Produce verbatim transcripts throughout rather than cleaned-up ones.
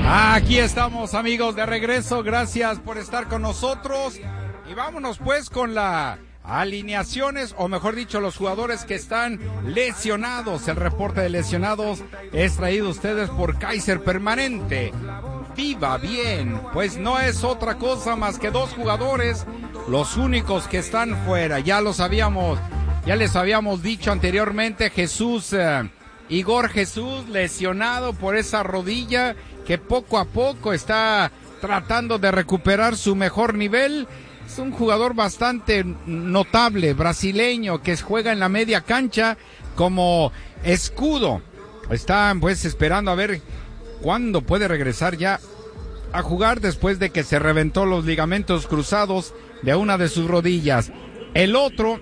Aquí estamos, amigos, de regreso. Gracias por estar con nosotros. Y vámonos pues con las alineaciones, o mejor dicho, los jugadores que están lesionados. El reporte de lesionados es traído a ustedes por Kaiser Permanente. Viva bien, pues no es otra cosa más que dos jugadores, los únicos que están fuera. Ya los habíamos, ya les habíamos dicho anteriormente. Jesús, eh, Igor Jesús, lesionado por esa rodilla, que poco a poco está tratando de recuperar su mejor nivel. Es un jugador bastante notable, brasileño, que juega en la media cancha como escudo. Están pues esperando a ver cuándo puede regresar ya a jugar después de que se reventó los ligamentos cruzados de una de sus rodillas. El otro,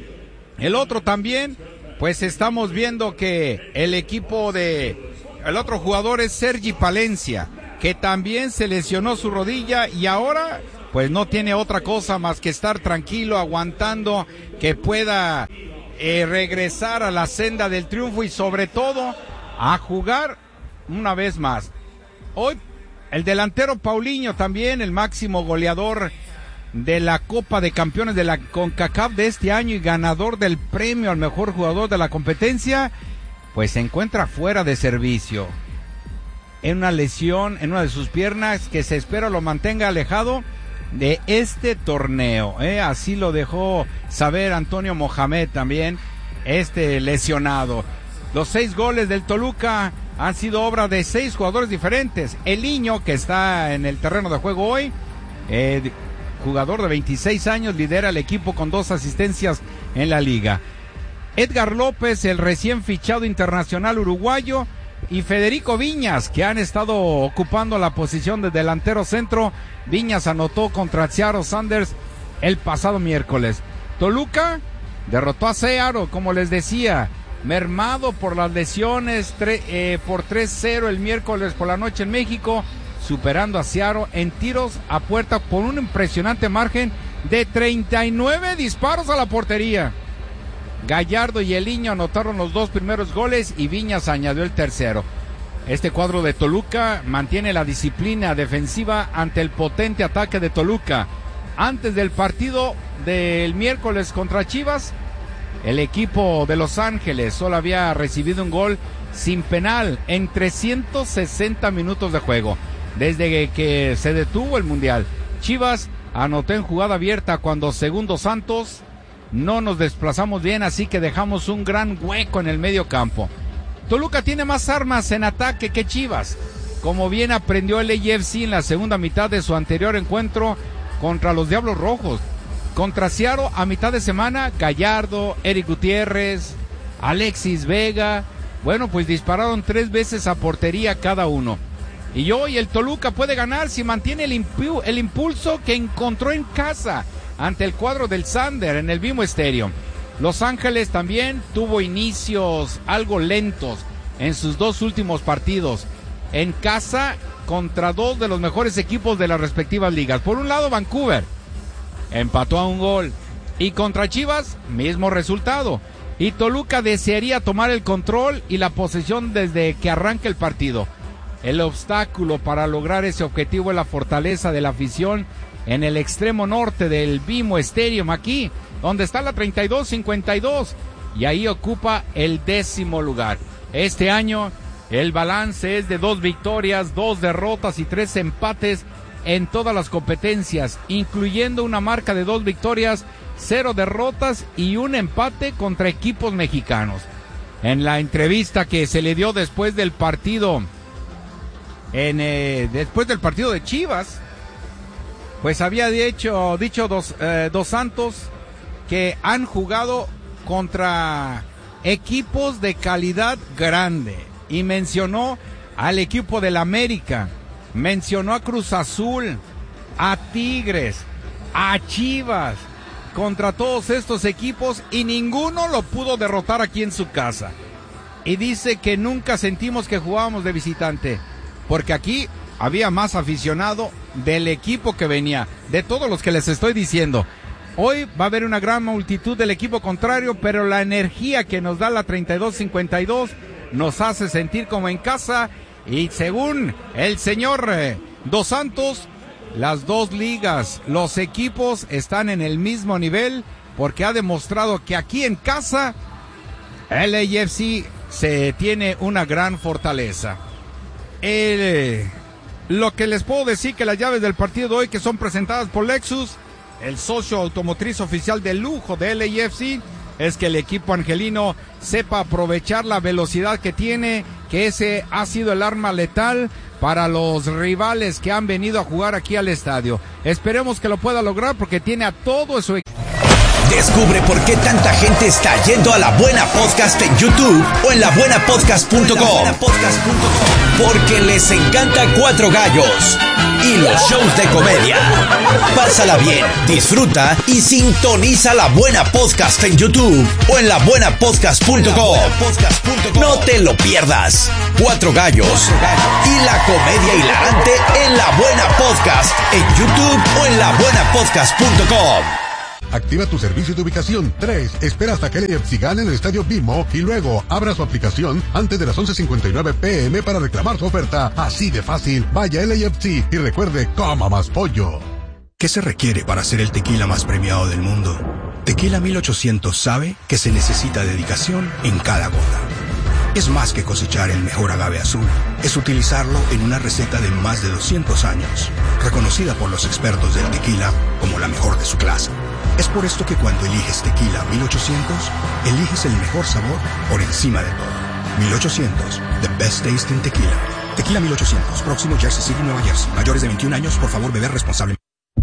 el otro también, pues estamos viendo que el equipo de... El otro jugador es Sergi Palencia, que también se lesionó su rodilla y ahora pues no tiene otra cosa más que estar tranquilo, aguantando que pueda eh, regresar a la senda del triunfo y sobre todo a jugar una vez más. Hoy el delantero Paulinho también, el máximo goleador de la Copa de Campeones de la CONCACAF de este año y ganador del premio al mejor jugador de la competencia, pues se encuentra fuera de servicio, en una lesión en una de sus piernas que se espera lo mantenga alejado de este torneo, ¿eh? Así lo dejó saber Antonio Mohamed también, este lesionado. Los seis goles del Toluca han sido obra de seis jugadores diferentes. El Niño, que está en el terreno de juego hoy, eh, jugador de veintiséis años, lidera el equipo con dos asistencias en la liga. Edgar López, el recién fichado internacional uruguayo, y Federico Viñas, que han estado ocupando la posición de delantero centro. Viñas anotó contra Seattle Sounders el pasado miércoles. Toluca derrotó a Seattle, como les decía, mermado por las lesiones, tre- eh, por tres cero el miércoles por la noche en México, superando a Seattle en tiros a puerta por un impresionante margen de treinta y nueve disparos a la portería. Gallardo y el Niño anotaron los dos primeros goles y Viñas añadió el tercero. Este cuadro de Toluca mantiene la disciplina defensiva ante el potente ataque de Toluca. Antes del partido del miércoles contra Chivas, el equipo de Los Ángeles solo había recibido un gol sin penal en trescientos sesenta minutos de juego, desde que se detuvo el Mundial. Chivas anotó en jugada abierta cuando Segundo Santos no nos desplazamos bien, así que dejamos un gran hueco en el medio campo. Toluca tiene más armas en ataque que Chivas, como bien aprendió el A F C en la segunda mitad de su anterior encuentro contra los Diablos Rojos. Contra Seattle a mitad de semana, Gallardo, Eric Gutiérrez, Alexis Vega, bueno, pues dispararon tres veces a portería cada uno. Y hoy el Toluca puede ganar si mantiene el, impu- el impulso que encontró en casa ante el cuadro del Sander en el BMO Stadium. Los Ángeles también tuvo inicios algo lentos en sus dos últimos partidos en casa contra dos de los mejores equipos de las respectivas ligas. Por un lado, Vancouver empató a un gol y contra Chivas, mismo resultado. Y Toluca desearía tomar el control y la posesión desde que arranque el partido. El obstáculo para lograr ese objetivo es la fortaleza de la afición en el extremo norte del BMO Stadium, aquí, donde está la treinta y dos cincuenta y dos, y ahí ocupa el décimo lugar. Este año, el balance es de dos victorias, dos derrotas y tres empates en todas las competencias, incluyendo una marca de dos victorias, cero derrotas y un empate contra equipos mexicanos. En la entrevista que se le dio después del partido, en eh, después del partido de Chivas, pues había dicho, dicho dos, eh, dos Santos que han jugado contra equipos de calidad grande y mencionó al equipo del América, mencionó a Cruz Azul, a Tigres, a Chivas, contra todos estos equipos y ninguno lo pudo derrotar aquí en su casa. Y dice que nunca sentimos que jugábamos de visitante, porque aquí había más aficionado del equipo que venía, de todos los que les estoy diciendo. Hoy va a haber una gran multitud del equipo contrario, pero la energía que nos da la treinta y dos cincuenta y dos nos hace sentir como en casa Y según el señor eh, Dos Santos, las dos ligas, los equipos están en el mismo nivel, porque ha demostrado que aquí en casa el A F C se tiene una gran fortaleza. El, lo que les puedo decir que las llaves del partido de hoy, que son presentadas por Lexus, el socio automotriz oficial de lujo del A F C, es que el equipo angelino sepa aprovechar la velocidad que tiene, que ese ha sido el arma letal para los rivales que han venido a jugar aquí al estadio. Esperemos que lo pueda lograr porque tiene a todo su equipo. Descubre por qué tanta gente está yendo a La Buena Podcast en YouTube o en la buena podcast punto com. Porque les encanta Cuatro Gallos y los shows de comedia. Pásala bien, disfruta y sintoniza La Buena Podcast en YouTube o en la buena podcast punto com. No te lo pierdas. Cuatro Gallos y la comedia hilarante en La Buena Podcast en YouTube o en la buena podcast punto com. Activa tu servicio de ubicación. tres. Espera hasta que el A F C gane en el Estadio BMO y luego abra su aplicación antes de las once cincuenta y nueve pm para reclamar su oferta. Así de fácil. Vaya el A F C y recuerde, coma más pollo. ¿Qué se requiere para ser el tequila más premiado del mundo? Tequila mil ochocientos sabe que se necesita dedicación en cada gota. Es más que cosechar el mejor agave azul. Es utilizarlo en una receta de más de doscientos años, reconocida por los expertos del tequila como la mejor de su clase. Es por esto que cuando eliges Tequila mil ochocientos, eliges el mejor sabor por encima de todo. mil ochocientos, the best taste in tequila. Tequila mil ochocientos, próximo Jersey City, Nueva Jersey. Mayores de veintiún años, por favor, beber responsablemente.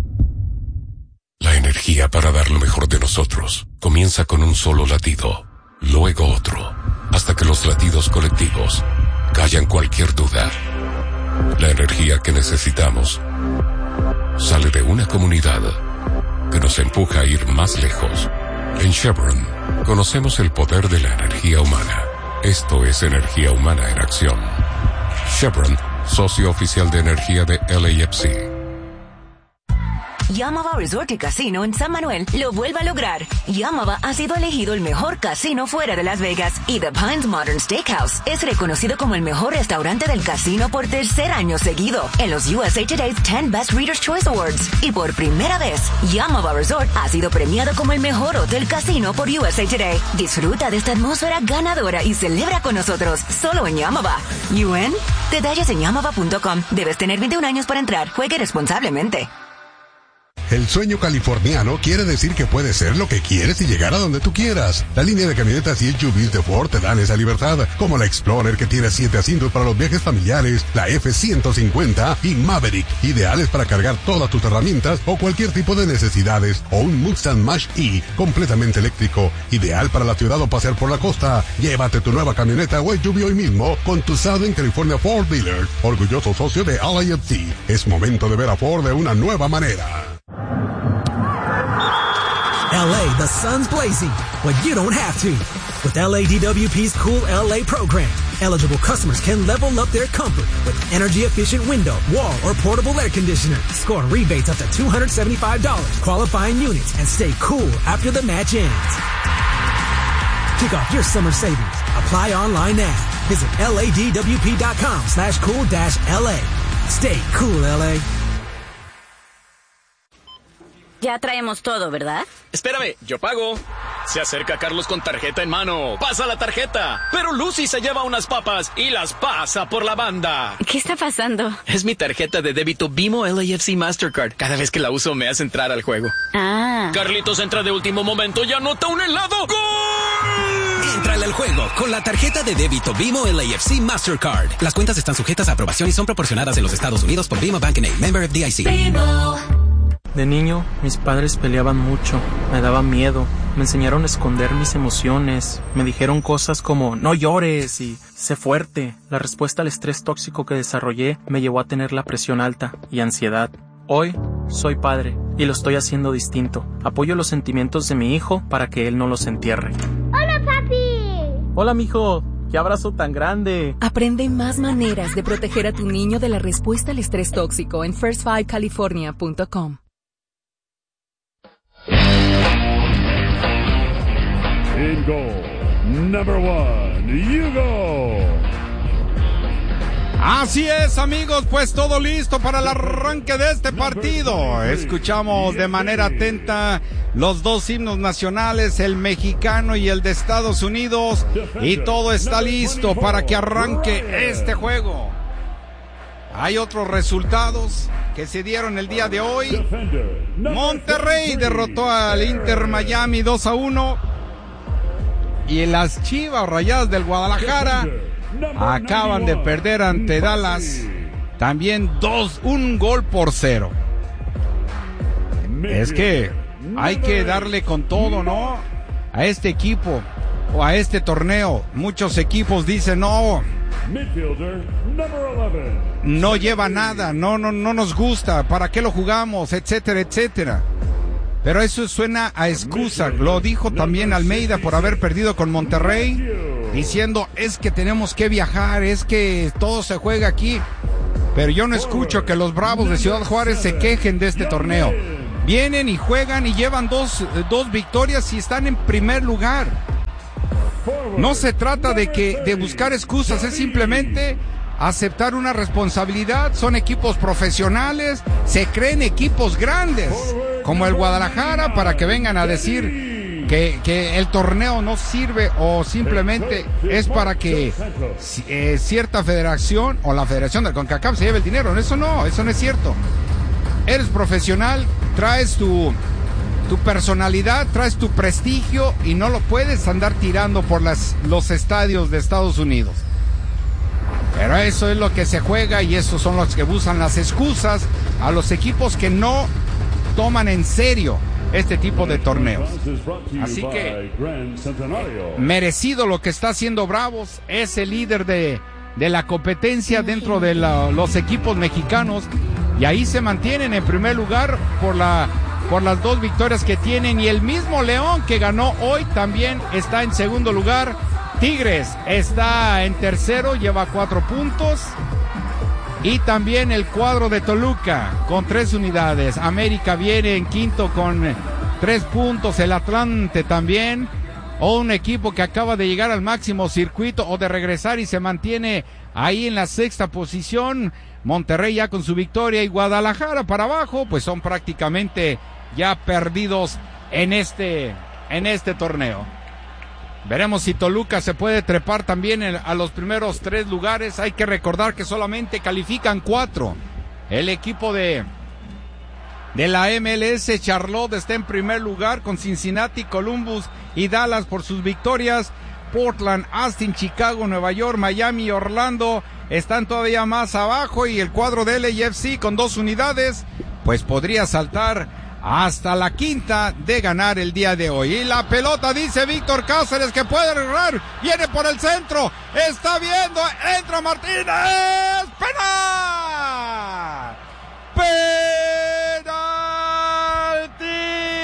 La energía para dar lo mejor de nosotros comienza con un solo latido, luego otro, hasta que los latidos colectivos callan cualquier duda. La energía que necesitamos sale de una comunidad que nos empuja a ir más lejos. En Chevron conocemos el poder de la energía humana. Esto es energía humana en acción. Chevron, socio oficial de energía de L A F C. Yamava Resort y Casino en San Manuel lo vuelve a lograr. Yamava ha sido elegido el mejor casino fuera de Las Vegas y The Pines Modern Steakhouse es reconocido como el mejor restaurante del casino por tercer año seguido en los U S A Today's ten Best Readers' Choice Awards. Y por primera vez, Yamava Resort ha sido premiado como el mejor hotel casino por U S A Today. Disfruta de esta atmósfera ganadora y celebra con nosotros solo en Yamava. ¿U N? Detalles en yamava punto com. Debes tener veintiún años para entrar. Juegue responsablemente. El sueño californiano quiere decir que puedes ser lo que quieres y llegar a donde tú quieras. La línea de camionetas y S U Vs de Ford te dan esa libertad, como la Explorer que tiene siete asientos para los viajes familiares, la F ciento cincuenta y Maverick, ideales para cargar todas tus herramientas o cualquier tipo de necesidades, o un Mustang Mach-E completamente eléctrico, ideal para la ciudad o pasear por la costa. Llévate tu nueva camioneta o S U V hoy mismo con tu Southern California Ford Dealer, orgulloso socio de L A F C. Es momento de ver a Ford de una nueva manera. L A, the sun's blazing, but you don't have to. With L A D W P's Cool L A program, eligible customers can level up their comfort with energy-efficient window, wall, or portable air conditioner. Score rebates up to two hundred seventy-five dollars, qualifying units, and stay cool after the match ends. Kick off your summer savings. Apply online now. Visit ladwp.com slash cool dash LA. Stay cool, L A. Ya traemos todo, ¿verdad? Espérame, yo pago. Se acerca Carlos con tarjeta en mano. Pasa la tarjeta. Pero Lucy se lleva unas papas y las pasa por la banda. ¿Qué está pasando? Es mi tarjeta de débito Bimo L A F C Mastercard. Cada vez que la uso me hace entrar al juego. Ah. Carlitos entra de último momento y anota un helado. ¡Gol! Entrale al juego con la tarjeta de débito Bimo L A F C Mastercard. Las cuentas están sujetas a aprobación y son proporcionadas en los Estados Unidos por Bimo Bank N A, member F D I C. Bimo. De niño, mis padres peleaban mucho, me daba miedo, me enseñaron a esconder mis emociones, me dijeron cosas como no llores y sé fuerte. La respuesta al estrés tóxico que desarrollé me llevó a tener la presión alta y ansiedad. Hoy soy padre y lo estoy haciendo distinto. Apoyo los sentimientos de mi hijo para que él no los entierre. ¡Hola, papi! ¡Hola, mijo! ¡Qué abrazo tan grande! Aprende más maneras de proteger a tu niño de la respuesta al estrés tóxico en first five california punto com. In goal, number one, Hugo. Así es, amigos, pues todo listo para el arranque de este partido. Escuchamos de manera atenta los dos himnos nacionales, el mexicano y el de Estados Unidos, y todo está listo para que arranque este juego. Hay otros resultados que se dieron el día de hoy. Monterrey derrotó al Inter Miami dos a uno. Y las Chivas Rayadas del Guadalajara acaban de perder ante Dallas. También dos, un gol por cero. Es que hay que darle con todo, ¿no? A este equipo o a este torneo. Muchos equipos dicen, no, no lleva nada, no, no, no nos gusta, ¿para qué lo jugamos? Etcétera, etcétera. Pero eso suena a excusa. Lo dijo también Almeida por haber perdido con Monterrey, diciendo, es que tenemos que viajar, es que todo se juega aquí. Pero yo no escucho que los Bravos de Ciudad Juárez se quejen de este torneo. Vienen y juegan y llevan dos, dos victorias y están en primer lugar. No se trata de que de buscar excusas, es simplemente aceptar una responsabilidad. Son equipos profesionales, se creen equipos grandes como el Guadalajara, para que vengan a decir que, que el torneo no sirve o simplemente es para que eh, cierta federación o la federación del CONCACAF se lleve el dinero. Eso no, eso no es cierto. Eres profesional, traes tu tu personalidad, traes tu prestigio y no lo puedes andar tirando por las, los estadios de Estados Unidos. Pero eso es lo que se juega y esos son los que usan las excusas a los equipos que no toman en serio este tipo de torneos. Así que merecido lo que está haciendo Bravos, es el líder de, de la competencia dentro de la, los equipos mexicanos, y ahí se mantienen en primer lugar por la por las dos victorias que tienen, y el mismo León que ganó hoy también está en segundo lugar. Tigres está en tercero, lleva cuatro puntos, y también el cuadro de Toluca con tres unidades. América viene en quinto con tres puntos, el Atlante también, o un equipo que acaba de llegar al máximo circuito o de regresar y se mantiene ahí en la sexta posición. Monterrey ya con su victoria, y Guadalajara para abajo, pues son prácticamente ya perdidos en este, en este torneo. Veremos si Toluca se puede trepar también en, a los primeros tres lugares. Hay que recordar que solamente califican cuatro. El equipo de, de la M L S, Charlotte, está en primer lugar con Cincinnati, Columbus y Dallas por sus victorias. Portland, Austin, Chicago, Nueva York, Miami y Orlando están todavía más abajo, y el cuadro de L A F C con dos unidades pues podría saltar hasta la quinta de ganar el día de hoy. Y la pelota, dice Víctor Cáceres, que puede errar, viene por el centro, está viendo, entra Martínez, penal, penalti,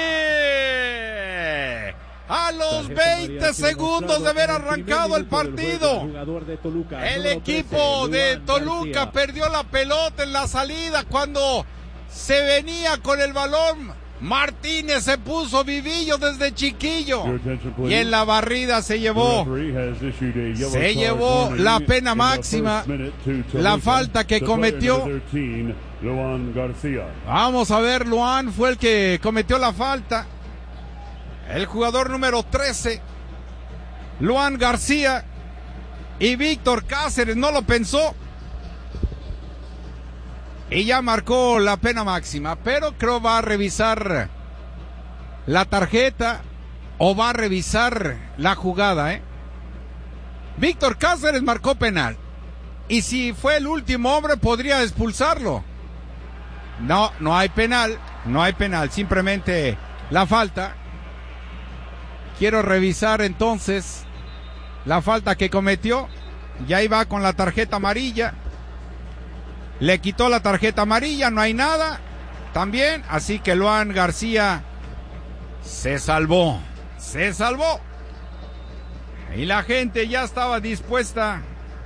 a los veinte segundos de haber arrancado el partido. El equipo de Toluca perdió la pelota en la salida cuando se venía con el balón. Martínez se puso vivillo desde chiquillo y en la barrida se llevó se llevó la pena máxima, la falta que cometió. Vamos a ver, Luan fue el que cometió la falta, el jugador número trece, Luan García, y Víctor Cáceres no lo pensó y ya marcó la pena máxima, pero creo va a revisar la tarjeta o va a revisar la jugada, ¿eh? Víctor Cáceres marcó penal, y si fue el último hombre podría expulsarlo. No, no hay penal, no hay penal, simplemente la falta. Quiero revisar entonces la falta que cometió. Ya iba con la tarjeta amarilla. Le quitó la tarjeta amarilla, no hay nada también, así que Luan García se salvó, se salvó. Y la gente ya estaba dispuesta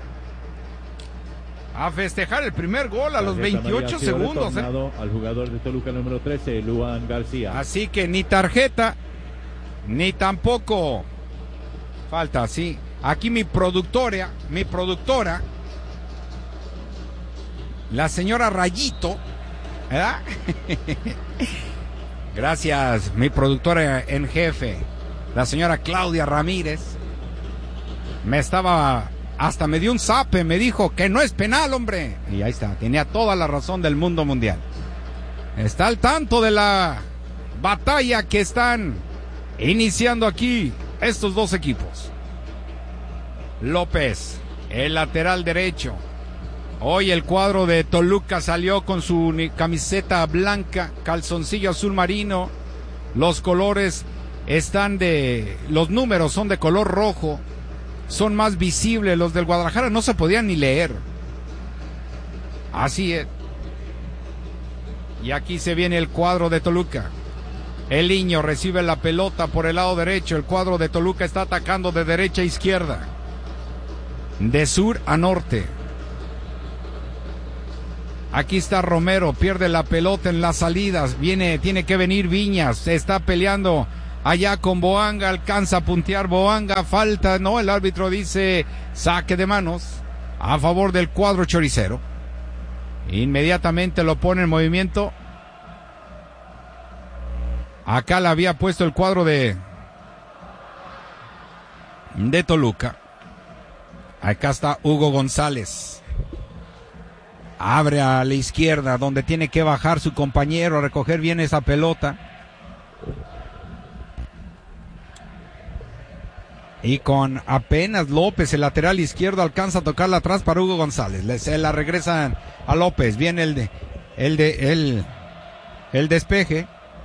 a festejar el primer gol a los veintiocho segundos. ¿eh? Al jugador de Toluca número trece, Luan García. Así que ni tarjeta, ni tampoco falta, sí. Aquí mi productora, mi productora la señora Rayito, ¿verdad? Gracias, mi productora en jefe, la señora Claudia Ramírez. Me estaba, hasta me dio un zape, me dijo que no es penal, hombre. Y ahí está, tenía toda la razón del mundo mundial. Está al tanto de la batalla que están iniciando aquí estos dos equipos. López, el lateral derecho. Hoy el cuadro de Toluca salió con su camiseta blanca, calzoncillo azul marino. Los colores están de, los números son de color rojo. Son más visibles. Los del Guadalajara no se podían ni leer. Así es. Y aquí se viene el cuadro de Toluca. El Niño recibe la pelota por el lado derecho. El cuadro de Toluca está atacando de derecha a izquierda, de sur a norte. Aquí está Romero, pierde la pelota en las salidas. Viene, tiene que venir Viñas. Se está peleando allá con Boanga. Alcanza a puntear Boanga. Falta, no, el árbitro dice saque de manos a favor del cuadro choricero. Inmediatamente lo pone en movimiento. Acá la había puesto el cuadro de de Toluca. Acá está Hugo González. Abre a la izquierda donde tiene que bajar su compañero a recoger bien esa pelota. Y con apenas López, el lateral izquierdo, alcanza a tocarla atrás para Hugo González. Le, se la regresan a López. Viene el de, el de, el, el despeje.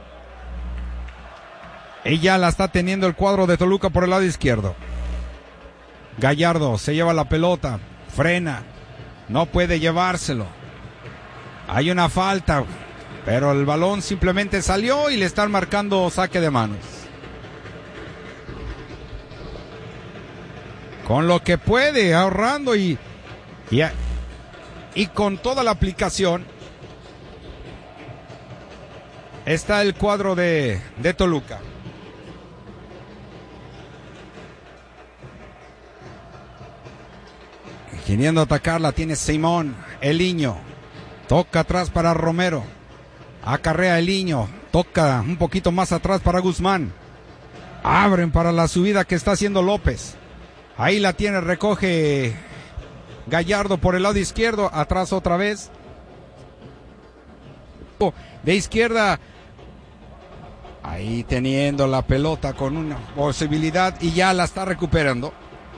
Y ya la está teniendo el cuadro de Toluca por el lado izquierdo. Gallardo se lleva la pelota. Frena. No puede llevárselo. Hay una falta. Pero el balón simplemente salió y le están marcando saque de manos. Con lo que puede, ahorrando y, y, y con toda la aplicación, está el cuadro de, de Toluca. Queriendo atacarla, tiene Simón, el Niño. Toca atrás para Romero. Acarrea el Niño. Toca un poquito más atrás para Guzmán. Abren para la subida que está haciendo López. Ahí la tiene, recoge Gallardo por el lado izquierdo, atrás otra vez. De izquierda, ahí teniendo la pelota con una posibilidad y ya la está recuperando.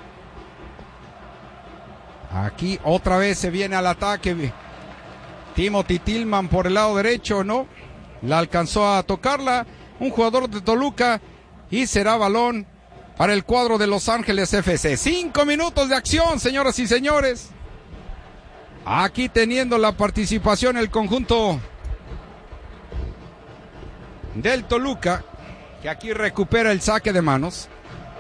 Aquí otra vez se viene al ataque Timothy Tillman por el lado derecho, ¿no? La alcanzó a tocarla un jugador de Toluca y será balón para el cuadro de Los Ángeles F C. Cinco minutos de acción, señoras y señores. Aquí teniendo la participación el conjunto del Toluca, que aquí recupera el saque de manos.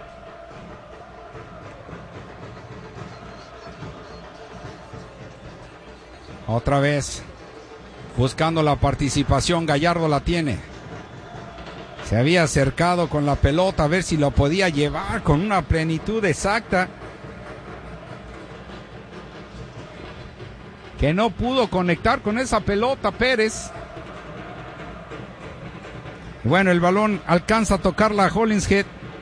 Otra vez buscando la participación, Gallardo la tiene. Se había acercado con la pelota a ver si lo podía llevar con una plenitud exacta. Que no pudo conectar con esa pelota Pérez. Bueno, el balón alcanza a tocarla a Hollingshead.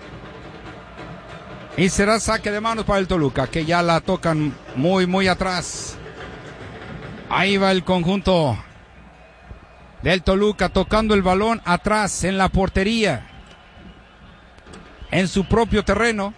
Y será saque de manos para el Toluca, que ya la tocan muy, muy atrás. Ahí va el conjunto del Toluca tocando el balón atrás en la portería, en su propio terreno.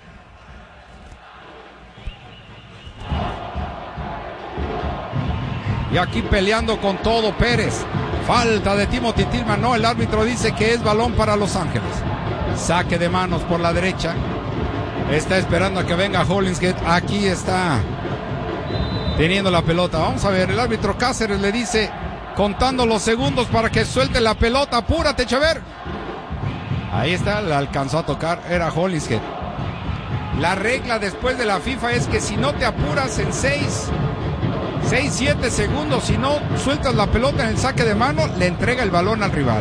Y aquí peleando con todo Pérez. Falta de Timothy Tillman. No, el árbitro dice que es balón para Los Ángeles. Saque de manos por la derecha. Está esperando a que venga Hollingshead. Aquí está teniendo la pelota. Vamos a ver, el árbitro Cáceres le dice, contando los segundos para que suelte la pelota. Apúrate, Chever. Ahí está, la alcanzó a tocar, era Hollingshead. La regla después de la FIFA es que si no te apuras en seis, seis, siete segundos, si no sueltas la pelota en el saque de mano, le entrega el balón al rival.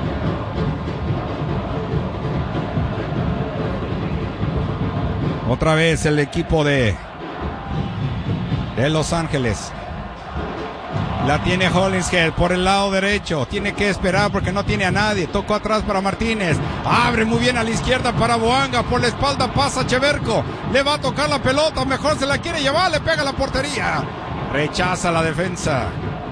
Otra vez el equipo de de Los Ángeles. La tiene Hollingshead por el lado derecho. Tiene que esperar porque no tiene a nadie. Tocó atrás para Martínez. Abre muy bien a la izquierda para Boanga. Por la espalda pasa Cheverco. Le va a tocar la pelota. Mejor se la quiere llevar. Le pega a la portería. Rechaza la defensa.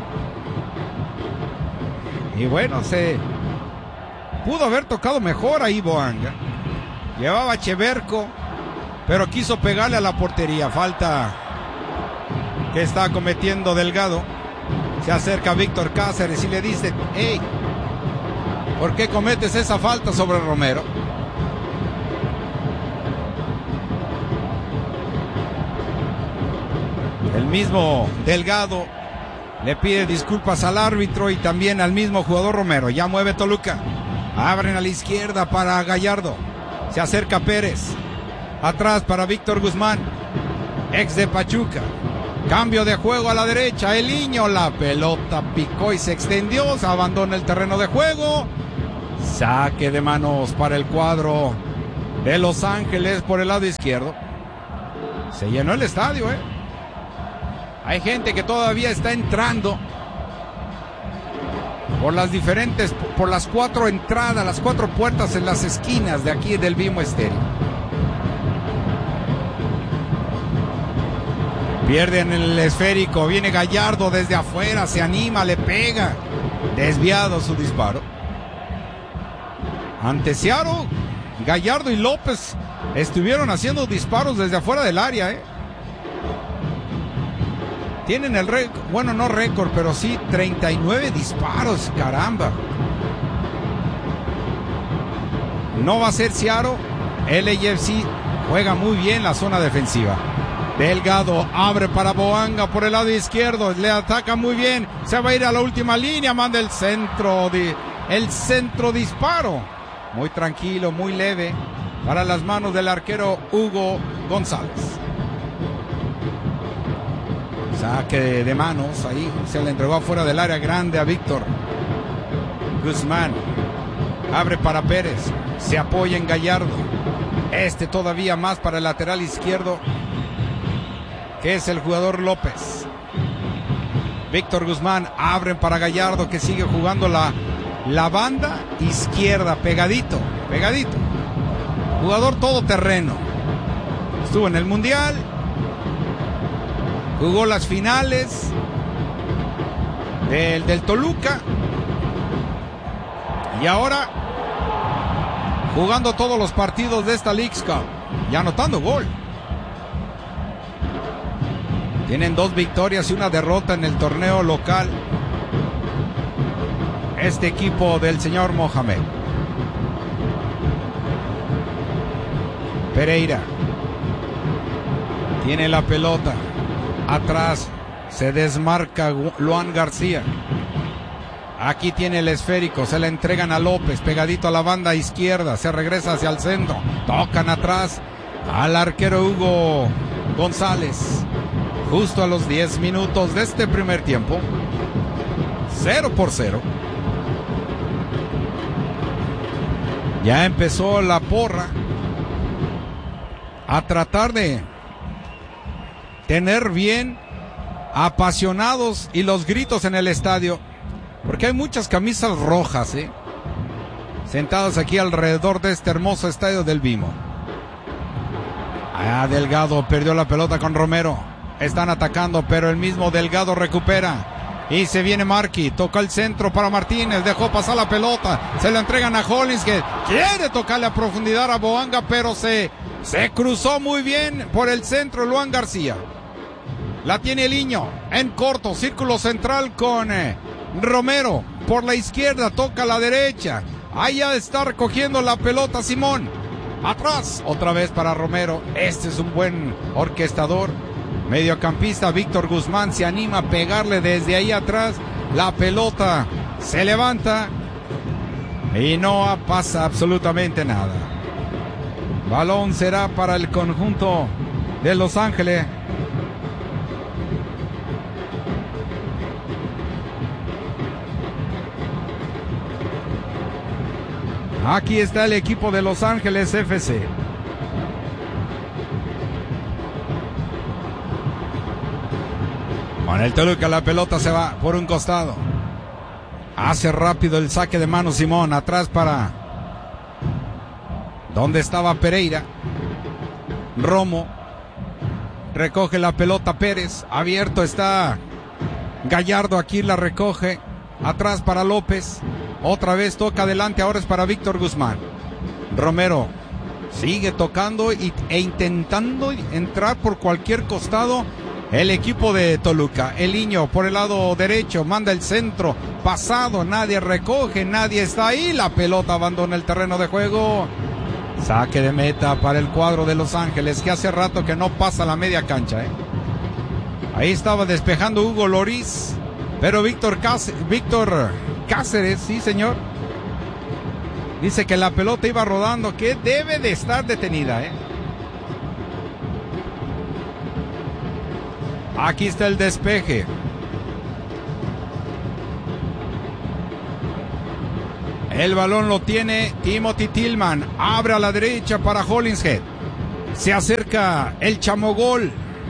Y bueno, se pudo haber tocado mejor ahí Boanga. Llevaba a Cheverco, pero quiso pegarle a la portería. Falta que está cometiendo Delgado. Se acerca Víctor Cáceres y le dice: hey, ¿por qué cometes esa falta sobre Romero? El mismo Delgado le pide disculpas al árbitro y también al mismo jugador Romero. Ya mueve Toluca. Abren a la izquierda para Gallardo. Se acerca Pérez. Atrás para Víctor Guzmán, ex de Pachuca. Cambio de juego a la derecha. El Niño, la pelota picó y se extendió. Se abandona el terreno de juego. Saque de manos para el cuadro de Los Ángeles por el lado izquierdo. Se llenó el estadio, ¿eh? Hay gente que todavía está entrando por las diferentes, por las cuatro entradas, las cuatro puertas en las esquinas de aquí del Bimbo Estéreo. Pierden el esférico, viene Gallardo desde afuera, se anima, le pega. Desviado su disparo. Ante Seattle, Gallardo y López estuvieron haciendo disparos desde afuera del área, ¿eh? Tienen el récord, bueno, no récord, pero sí treinta y nueve disparos, caramba. No va a ser Seattle. L A F C juega muy bien la zona defensiva. Delgado abre para Boanga por el lado izquierdo, le ataca muy bien, se va a ir a la última línea, manda el centro, de, el centro disparo. Muy tranquilo, muy leve, para las manos del arquero Hugo González. Saque de, de manos, ahí se le entregó afuera del área grande a Víctor Guzmán. Abre para Pérez, se apoya en Gallardo. Este todavía más para el lateral izquierdo, que es el jugador López. Víctor Guzmán, abren para Gallardo, que sigue jugando la, la banda izquierda, pegadito, pegadito. Jugador todoterreno. Estuvo en el Mundial, jugó las finales del, del Toluca, y ahora jugando todos los partidos de esta Leagues Cup y anotando gol. Tienen dos victorias y una derrota en el torneo local este equipo del señor Mohamed. Pereira tiene la pelota. Atrás se desmarca Luan García. Aquí tiene el esférico, se le entregan a López, pegadito a la banda izquierda, se regresa hacia el centro, tocan atrás al arquero Hugo González. Justo a los diez minutos de este primer tiempo, cero por cero. Ya empezó la porra a tratar de tener bien apasionados y los gritos en el estadio, porque hay muchas camisas rojas, ¿eh? Sentadas aquí alrededor de este hermoso estadio del Bimbo. Ah, Delgado perdió la pelota con Romero. Están atacando, pero el mismo Delgado recupera. Y se viene Marqui, toca el centro para Martínez, dejó pasar la pelota, se la entregan a Hollins, que quiere tocarle a profundidad a Boanga, pero se, se cruzó muy bien por el centro Luan García. La tiene el Niño, en corto, círculo central con eh, Romero, por la izquierda, toca a la derecha, ahí ya está recogiendo la pelota Simón, atrás, otra vez para Romero. Este es un buen orquestador. Mediocampista Víctor Guzmán se anima a pegarle desde ahí atrás. La pelota se levanta y no pasa absolutamente nada. Balón será para el conjunto de Los Ángeles. Aquí está el equipo de Los Ángeles F C. Con el Toluca la pelota se va por un costado. Hace rápido el saque de mano Simón. Atrás para... ¿Dónde estaba Pereira? Romo. Recoge la pelota Pérez. Abierto está Gallardo. Aquí la recoge. Atrás para López. Otra vez toca adelante. Ahora es para Víctor Guzmán. Romero sigue tocando y, e intentando entrar por cualquier costado el equipo de Toluca. El Niño por el lado derecho manda el centro pasado, nadie recoge, nadie está ahí, la pelota abandona el terreno de juego. Saque de meta para el cuadro de Los Ángeles, que hace rato que no pasa la media cancha, ¿eh? Ahí estaba despejando Hugo Lloris, pero Víctor Cáceres, Víctor Cáceres, sí señor, dice que la pelota iba rodando, que debe de estar detenida, ¿eh? Aquí está el despeje. El balón lo tiene Timothy Tillman. Abre a la derecha para Hollingshead. Se acerca el Chamogol.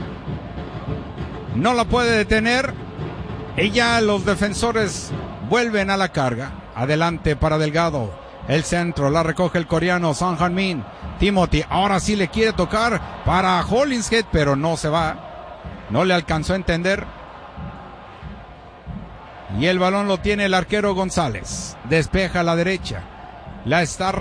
No la puede detener. Y ya los defensores vuelven a la carga. Adelante para Delgado. El centro la recoge el coreano Son Han-min. Timothy ahora sí le quiere tocar para Hollingshead, pero no se va. No le alcanzó a entender. Y el balón lo tiene el arquero González. Despeja a la derecha. La está